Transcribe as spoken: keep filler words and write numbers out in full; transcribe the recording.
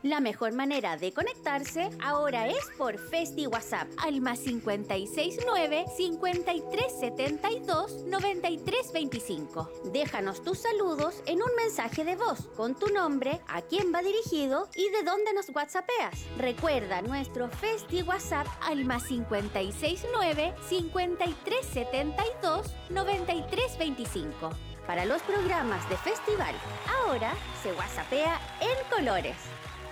La mejor manera de conectarse ahora es por Festi WhatsApp al más cincuenta y seis nueve, cincuenta y tres setenta y dos, noventa y tres veinticinco. Déjanos tus saludos en un mensaje de voz con tu nombre, a quién va dirigido y de dónde nos whatsappeas. Recuerda nuestro Festi WhatsApp al más cincuenta y seis nueve, cincuenta y tres setenta y dos, noventa y tres veinticinco. Para los programas de festival, ahora se whatsappea en colores.